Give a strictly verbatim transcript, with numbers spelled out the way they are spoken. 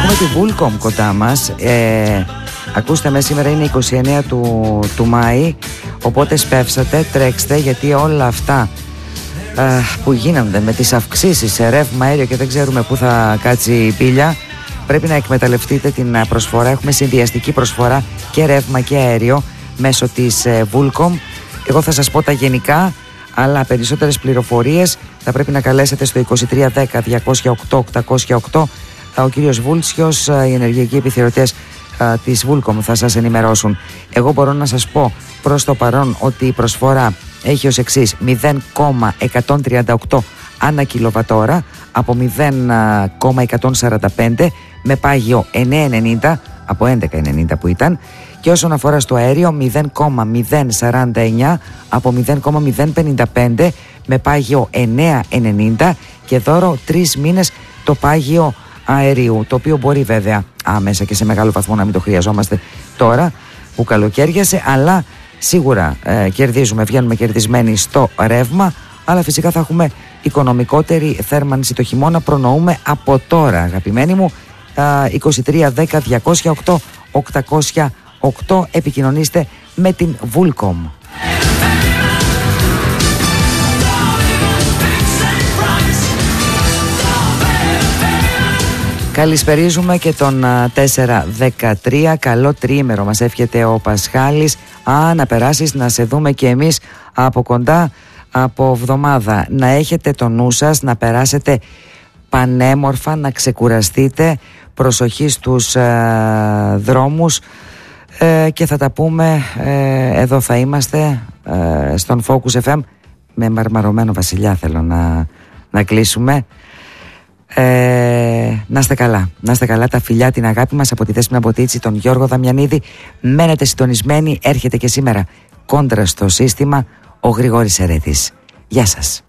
έχουμε τη Vulcom κοντά μας. ε, Ακούστε με, σήμερα είναι είκοσι εννέα του, του Μάη. Οπότε σπεύσατε, τρέξτε, γιατί όλα αυτά ε, που γίνονται με τις αυξήσεις σε ρεύμα, αέριο και δεν ξέρουμε πού θα κάτσει η πύλια, πρέπει να εκμεταλλευτείτε την προσφορά. Έχουμε συνδυαστική προσφορά και ρεύμα και αέριο μέσω της ε, Vulcom. Εγώ θα σας πω τα γενικά, αλλά περισσότερες πληροφορίες θα πρέπει να καλέσετε στο είκοσι τρία δέκα διακόσια οκτώ οκτακόσια οκτώ. Ο κύριος Βούλτσιος, οι ενεργειακοί επιθεωρητές της Vulcom θα σας ενημερώσουν. Εγώ μπορώ να σας πω προς το παρόν ότι η προσφορά έχει ως εξής: μηδέν κόμμα εκατόν τριάντα οκτώ ανά κιλοβατόρα από μηδέν κόμμα εκατόν σαράντα πέντε, με πάγιο εννέα ενενήντα από έντεκα ενενήντα που ήταν, και όσον αφορά στο αέριο μηδέν κόμμα μηδέν σαράντα εννέα από μηδέν κόμμα μηδέν πενήντα πέντε, με πάγιο εννέα ενενήντα και δώρο τρεις μήνες το πάγιο αερίου, το οποίο μπορεί βέβαια άμεσα και σε μεγάλο βαθμό να μην το χρειαζόμαστε τώρα που καλοκαίριασε, αλλά σίγουρα ε, κερδίζουμε, βγαίνουμε κερδισμένοι στο ρεύμα, αλλά φυσικά θα έχουμε οικονομικότερη θέρμανση το χειμώνα. Προνοούμε από τώρα, αγαπημένοι μου. ε, είκοσι τρία δέκα διακόσια οκτώ οκτακόσια οκτώ, επικοινωνήστε με την Vulcom. Καλησπερίζουμε και τον τέσσερα δεκατρία. Καλό τριήμερο μας εύχεται ο Πασχάλης. Α, να περάσεις, να σε δούμε και εμείς από κοντά από εβδομάδα. Να έχετε το νου σας, να περάσετε πανέμορφα, να ξεκουραστείτε. Προσοχή στους ε, δρόμους ε, και θα τα πούμε. ε, Εδώ θα είμαστε ε, στον Focus εφ εμ. Με μαρμαρωμένο Βασιλιά θέλω να, να κλείσουμε. Ε, να είστε καλά, να είστε καλά, τα φιλιά, την αγάπη μας από τη Δέσποινα Μποτίτσι, τον Γιώργο Δαμιανίδη. Μένετε συντονισμένοι, έρχεται και σήμερα κόντρα στο σύστημα ο Γρηγόρης Ερέτης. Γεια σας.